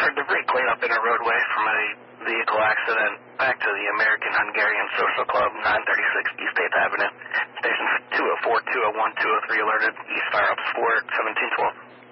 for debris cleanup in a roadway from a vehicle accident back to the American Hungarian Social Club, 936 East 8th Avenue. Station 204, 201, 203 alerted. East Fire Up Support, 1712.